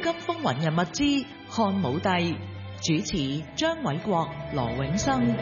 金風雲人物之漢武帝，主持張偉國、羅永生。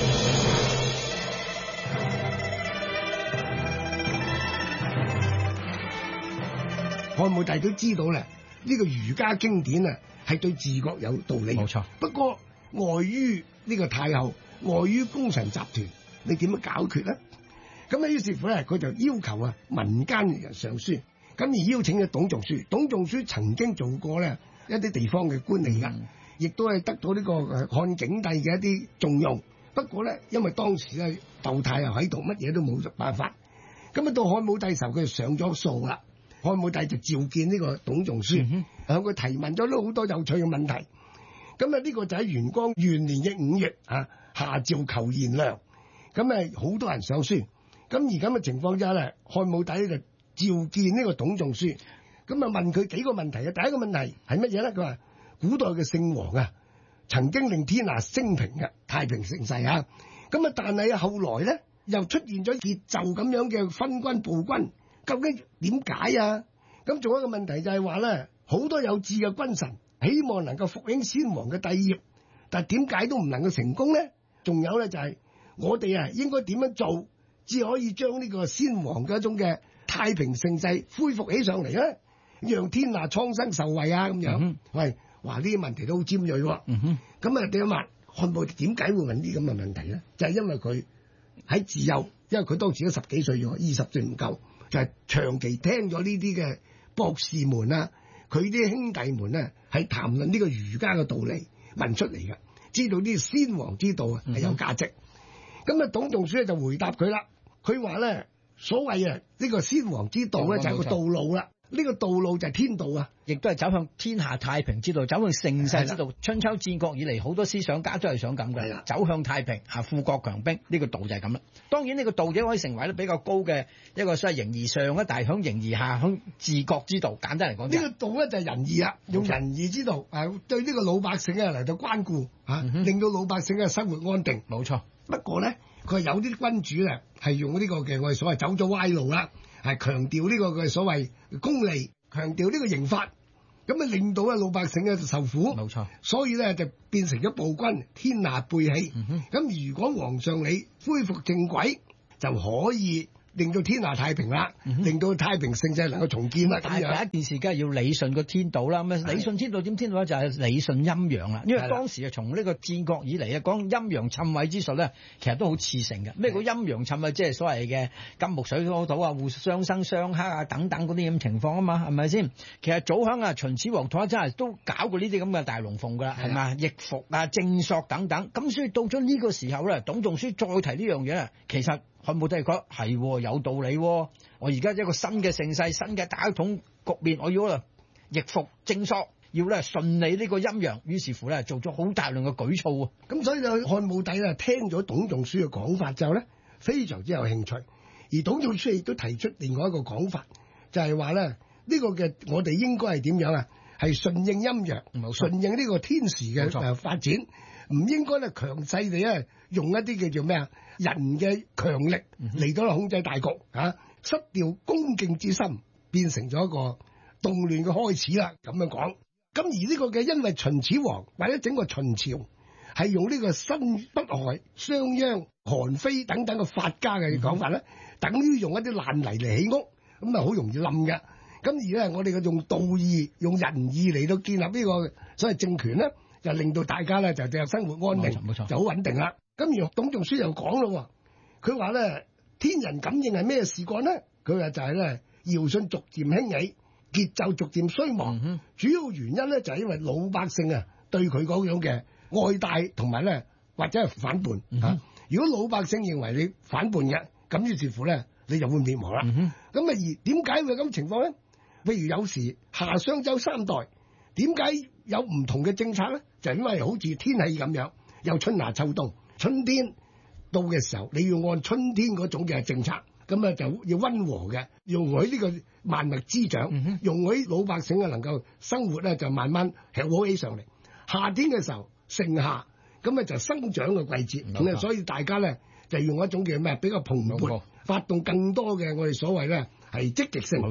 漢武帝都知道咧，呢個儒家經典啊，係對治國有道理。 冇錯。不過礙於呢個太后，礙於功臣集團，你點樣解決咧？咁啊，於是乎咧，佢就要求啊民間人上書，咁而邀請咗董仲舒。董仲舒曾經做過咧一啲地方嘅官嚟㗎，亦都係得到呢個漢景帝嘅一啲重用。不過咧，因為當時咧竇太又喺度，乜嘢都冇辦法。咁啊，到漢武帝時候，佢就上咗訴啦。漢武帝就召見呢個董仲舒，向佢提問咗好多有趣嘅問題。咁啊，呢個就喺元光元年嘅5月啊，下詔求賢良。咁啊，好多人上書。咁而咁嘅情況之下咧，漢武帝就召見呢個董仲舒，咁啊問佢幾個問題啊。第一個問題係乜嘢咧？佢話古代嘅聖王啊，曾經令天下升平嘅太平盛世啊。咁啊，但係後來咧又出現咗桀紂咁樣嘅昏君暴君。究竟點解啊？咁仲有一個問題就係話咧，好多有志嘅君臣希望能夠復興先王嘅帝業，但係點解都唔能夠成功咧？仲有咧就係我哋啊應該點樣做，至可以將呢個先王嘅一種嘅太平盛世恢復起上嚟咧，讓天下蒼生受惠啊咁樣。喂，哇呢啲問題都好尖銳喎。咁啊，你諗下漢武帝點解會問啲咁嘅問題咧？就係因為佢喺自幼，因為佢當時都10幾歲喎，20歲唔夠。就係長期聽咗呢啲嘅博士們啊，佢啲兄弟們咧係談論呢個儒家嘅道理問出嚟嘅，知道呢先王之道啊係有價值。咁啊，董仲舒就回答佢啦。佢話咧，所謂啊呢個先王之道咧就係個道路啦。呢個道路就係天道啊， 亦都係走向天下太平之道，走向盛世之道。春秋戰國以嚟，好多思想家都係想咁嘅，走向太平啊，富國強兵，呢個道就係咁啦。當然呢個道者可以成為咧比較高嘅一個所謂形而上啊，但係響形而下，響治國之道。簡單嚟講， 呢個道咧就係仁義啊，用仁義之道對呢個老百姓啊嚟到關顧令到老百姓嘅生活安定。 冇錯。 不過咧，佢有啲君主咧係用呢個嘅我哋所謂走咗歪路啦。係強調呢個嘅所謂公利，強調呢個刑法，咁啊令到啊老百姓啊受苦。 冇錯，所以咧就變成咗暴君，天下背棄。咁如果皇上你恢復正軌，就可以令到天下太平啦，令到太平盛世能夠重建啦。 但係第一件事梗係要理順個天道啦。咁啊理順天道點天道咧？就係理順陰陽啦。因為當時啊從呢個戰國以嚟啊講陰陽衾位之術咧，其實都好熾盛嘅。咩叫陰陽衾位？即係所謂嘅金木水火土啊，互相生相克啊等等嗰啲咁情況啊嘛，係咪先？其實早響啊秦始皇統一真係都搞過呢啲咁嘅大龍鳳㗎啦，係嘛？易服啊、正朔等等。咁所以到咗呢個時候咧，董仲舒再提呢樣嘢啊，其實漢武帝覺得係有道理。我而家一個新嘅盛世、新嘅大統局面，我要啦易服正朔，要咧順利呢個陰陽，於是乎咧做咗好大量嘅舉措啊！ 咁所以咧，漢武帝咧聽咗董仲舒嘅講法之後咧，非常之有興趣。而董仲舒亦都提出另外一個講法，就係話咧呢個嘅我哋應該係點樣啊？係順應陰陽，順應呢個天時嘅發展，唔應該咧強勢地咧用一啲叫做咩啊人嘅強力嚟到控制大局啊，失掉恭敬之心，變成咗一個動亂嘅開始啦。咁樣講，咁而呢個嘅因為秦始皇或者整個秦朝係用呢個申不害、商鞅、韓非等等嘅法家嘅講法咧，等於用一啲爛泥嚟起屋，咁啊好容易冧嘅。咁而咧，我哋嘅用道義、用仁義嚟到建立呢個所謂政權咧，就令到大家咧就生活安定， 冇錯， 就好穩定啦。咁而董仲舒又講咯，佢話咧天人感應係咩事幹咧？佢話就係咧堯舜逐漸興起，桀紂逐漸衰亡。主要原因咧就係因為老百姓啊對佢嗰種嘅愛戴同埋咧或者係反叛嚇。如果老百姓認為你反叛嘅，咁於是乎咧你就會滅亡啦。咁啊而點解會有咁情況咧？譬如有時夏商周3代點解有唔同嘅政策咧？就係因為好似天氣咁樣，有春夏秋冬。春天到嘅時候，你要按春天嗰種嘅政策，咁啊就要溫和嘅，容許呢個萬物滋長，容許老百姓啊能夠生活咧就慢慢吃好起上嚟。夏天嘅時候盛夏，咁啊就生長嘅季節，咁啊所以大家咧就用一種叫咩比較蓬勃，發動更多嘅我哋所謂咧係積極性。 冇錯。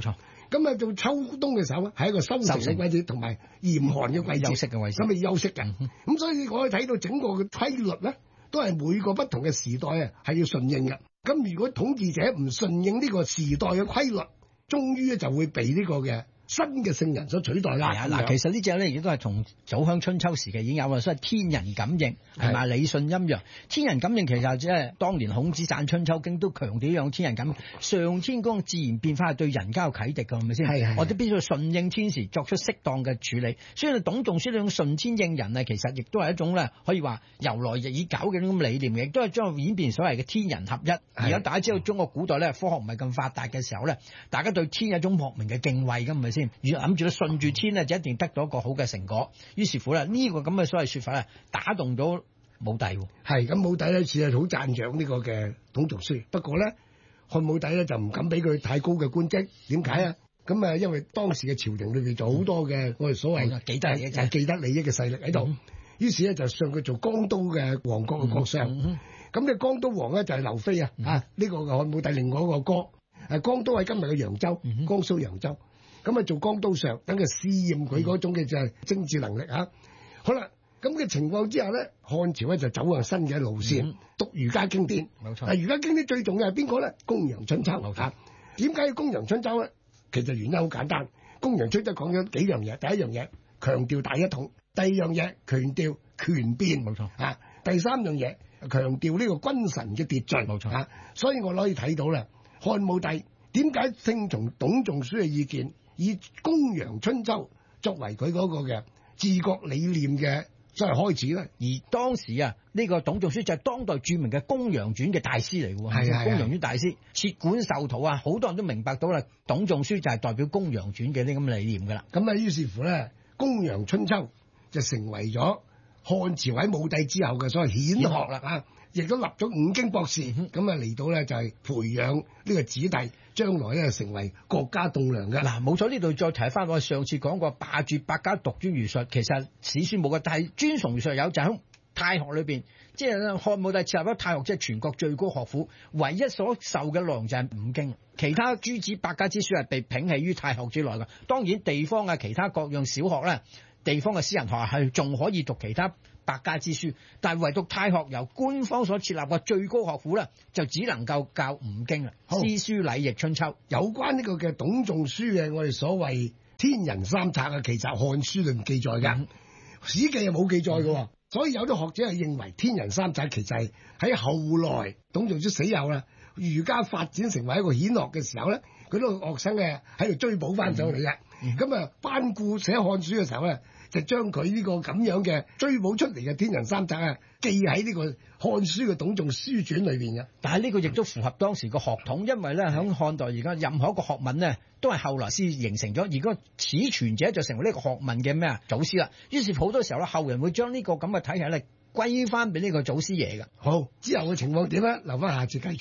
咁啊到秋冬嘅時候咧，係一個收成嘅季節，同埋嚴寒嘅季節， 休息嘅季節， 咁啊休息嘅。咁所以我可以睇到整個嘅規律咧，都係每個不同嘅時代啊，係要順應嘅。咁如果統治者唔順應呢個時代嘅規律，終於咧就會被呢個嘅新嘅聖人所取代啦。 嗱，其實呢隻咧亦都係從早響春秋時期已經有，所謂天人感應係咪理順陰陽？天人感應其實即係當年孔子撰《春秋經》都強調呢樣天人感應，上天嗰個自然變化係對人間有啟迪㗎，係咪先？係。我哋必須要順應天時，作出適當嘅處理。所以董仲舒呢種順天應人啊，其實亦都係一種咧，可以話由來已久嘅呢種理念，亦都係將演變所謂嘅天人合一。而家大家知道中國古代咧科學唔係咁發達嘅時候咧，大家對天有一種莫名嘅敬畏㗎，係咪先？如果諗住順住天咧，就一定得到一個好嘅成果。於是乎咧，呢個咁嘅所謂説法咧，打動咗武帝。係咁，武帝咧似係好讚賞呢個嘅董仲舒。不過咧，漢武帝咧就唔敢俾佢太高嘅官職。點解啊？咁啊，因為當時嘅朝廷裏邊就好多嘅我哋所謂既得利益嘅勢力喺度。於是咧就上佢做江都嘅王國嘅國相。咁你江都王咧就係劉飛啊。呢個漢武帝另外一個哥。江都喺今日嘅揚州，江蘇揚州。咁啊做江都上，等佢試驗佢嗰種嘅就係政治能力嚇。好啦，咁嘅情況之下咧，漢朝咧就走向新嘅路線，讀儒家經典。冇錯。但儒家經典最重要係邊個咧？公羊春秋。冇錯。點解要公羊春秋咧？其實原因好簡單。公羊春秋講咗幾樣嘢。第一樣嘢強調大一統，第二樣嘢強調權變。冇錯。第三樣嘢強調呢個君臣嘅秩序。冇錯。所以我可以睇到啦，漢武帝點解聽從董仲舒嘅意見，以公羊春秋作為佢嗰個嘅治國理念嘅所謂開始咧。而當時啊，呢個董仲舒就係當代著名嘅《公羊傳》嘅大師嚟嘅喎。係公羊傳大師，設館授徒啊，好多人都明白到啦，董仲舒就係代表《公羊傳》嘅呢咁嘅理念㗎啦。咁啊，於是乎咧，《公羊春秋》就成為咗漢朝喺武帝之後嘅所謂顯學啦啊！亦都立咗五經博士，咁啊嚟到咧就係培養呢個子弟，將來咧成為國家棟梁嘅。嗱，冇錯，呢度再提翻我上次講過罷黜百家，獨尊儒術，其實史書冇嘅，但係尊崇儒術有，就喺太學裏邊，即係漢武帝設立咗太學，即係全國最高學府，唯一所受嘅內容就係五經，其他諸子百家之書係被摒棄於太學之內嘅。當然地方嘅其他各樣小學咧，地方嘅私人學校係仲可以讀其他百家之書，但係唯獨太學由官方所設立嘅最高學府咧，就只能夠教五經啦，詩書禮易春秋。有關呢個嘅董仲舒嘅我哋所謂天人三策啊，其實漢書裏唔記載嘅，史記又冇記載嘅。所以有啲學者係認為天人三策其實係喺後來董仲舒死後啦，儒家發展成為一個顯學嘅時候咧，佢都學生嘅喺度追補翻上嚟嘅。咁啊，班固寫漢書嘅時候咧，就將佢呢個咁樣嘅追補出嚟嘅天人三策啊，記喺呢個漢書嘅董仲舒傳裏邊嘅。但係呢個亦都符合當時個學統，因為咧喺漢代而家任何一個學問咧，都係後來先形成咗，而個始傳者就成為呢個學問嘅咩啊祖師啦。於是好多時候咧，後人會將呢個咁嘅體系咧歸翻俾呢個祖師爺嘅。好，之後嘅情況點咧？留翻下次繼續。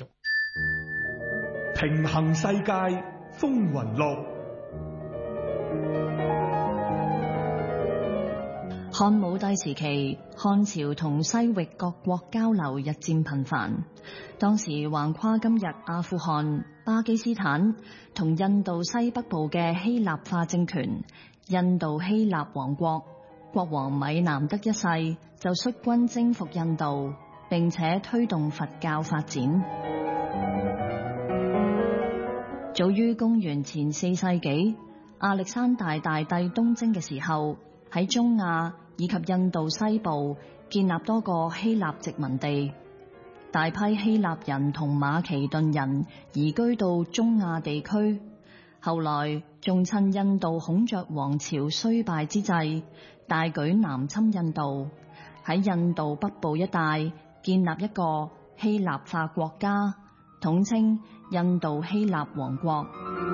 平衡世界風雲錄。 漢武帝時期，漢朝同西域各國交流日漸頻繁。當時橫跨今日阿富汗、巴基斯坦同印度西北部嘅希臘化政權印度希臘王國，國王米南德一世就率軍征服印度，並且推動佛教發展。早於公元前4世紀，亞歷山大大帝東征嘅時候，喺中亞以及印度西部建立多個希臘殖民地，大批希臘人同馬其頓人移居到中亞地區。後來仲趁印度孔雀王朝衰敗之際，大舉南侵印度，喺印度北部一帶建立一個希臘化國家，統稱印度希臘王國。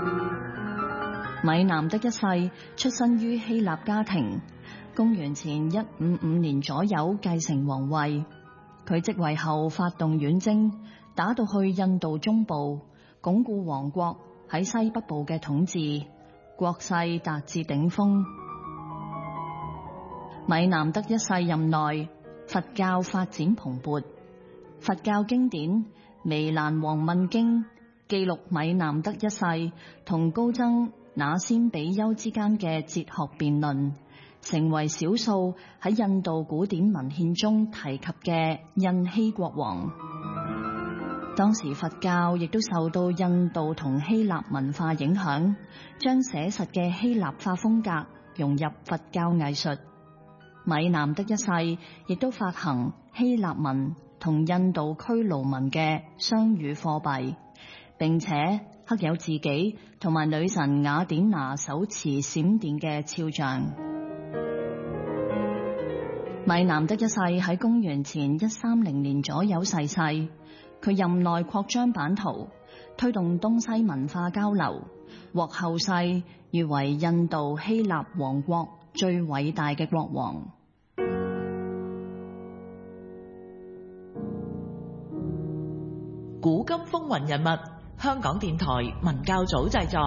米南德一世出身於希臘家庭，公元前155年左右繼承皇位。佢即位後發動遠征，打到去印度中部，鞏固王國喺西北部嘅統治，國勢達至頂峰。米南德一世任內，佛教發展蓬勃，佛教經典《彌蘭王問經》記錄米南德一世同高僧那先比丘之間嘅哲學辯論，成為少數喺印度古典文獻中提及嘅印希國王。當時佛教亦都受到印度同希臘文化影響，將寫實嘅希臘化風格融入佛教藝術。米南德一世亦都發行希臘文同印度佉盧文嘅雙語貨幣，並且刻有自己同埋女神雅典娜手持閃電嘅肖像。米南德一世喺公元前130年左右逝世，佢任內擴張版圖，推動東西文化交流，獲後世譽為印度希臘王國最偉大嘅國王。 古今風雲人物，香港電台文教組製作。